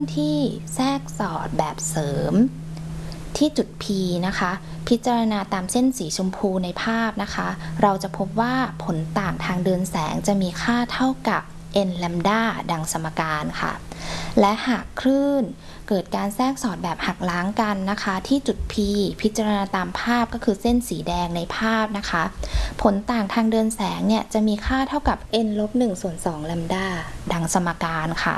ที่แทรกสอดแบบเสริมที่จุด P นะคะพิจารณาตามเส้นสีชมพูในภาพนะคะเราจะพบว่าผลต่างทางเดินแสงจะมีค่าเท่ากับ n แลมดาดังสมการค่ะและหากคลื่นเกิดการแทรกสอดแบบหักล้างกันนะคะที่จุด P พิจารณาตามภาพก็คือเส้นสีแดงในภาพนะคะผลต่างทางเดินแสงเนี่ยจะมีค่าเท่ากับ n ลบ1ส่วน2แลมดาดังสมการค่ะ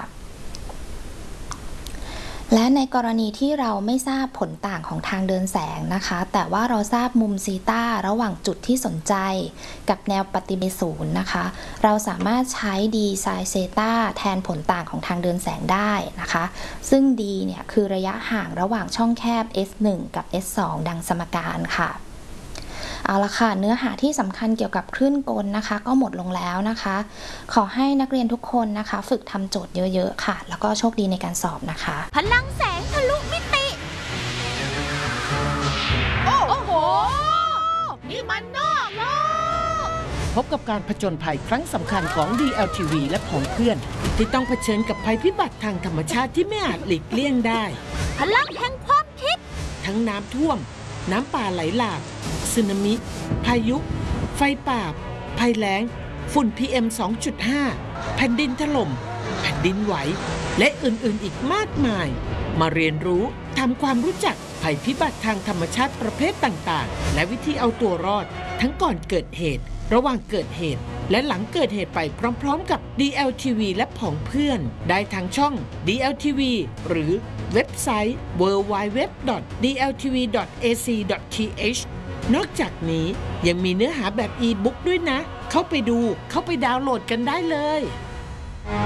และในกรณีที่เราไม่ทราบผลต่างของทางเดินแสงนะคะแต่ว่าเราทราบมุมซีตาระหว่างจุดที่สนใจกับแนวปฏิบัติศูนย์นะคะเราสามารถใช้ d ไซน์เซตาแทนผลต่างของทางเดินแสงได้นะคะซึ่ง d เนี่ยคือระยะห่างระหว่างช่องแคบ s1 กับ s2 ดังสมการค่ะเอาละค่ะเนื้อหาที่สำคัญเกี่ยวกับคลื่นกลนะคะก็หมดลงแล้วนะคะขอให้นักเรียนทุกคนนะคะฝึกทำโจทย์เยอะๆค่ะแล้วก็โชคดีในการสอบนะคะพลังแสงทะลุมิติโอ้โหนี่มันนอกโลกพบกับการผจญภัยครั้งสำคัญของ DLTV และของเพื่อนที่ต้องเผชิญกับภัยพิบัติทางธรรมชาติที่ไม่อาจหลีกเลี่ยงได้พลังแห่งความคิดทั้งน้ำท่วมน้ำป่าไหลหลากสึนามิพายุไฟป่าภัยแล้งฝุ่น PM 2.5 แผ่นดินถล่มแผ่นดินไหวและอื่นๆอีกมากมายมาเรียนรู้ทำความรู้จักภัยพิบัติทางธรรมชาติประเภทต่างๆและวิธีเอาตัวรอดทั้งก่อนเกิดเหตุระหว่างเกิดเหตุและหลังเกิดเหตุไปพร้อมๆกับ DLTV และผองเพื่อนได้ทางช่อง DLTV หรือเว็บไซต์ www.dltv.ac.th นอกจากนี้ยังมีเนื้อหาแบบอีบุ๊กด้วยนะเข้าไปดูเข้าไปดาวน์โหลดกันได้เลย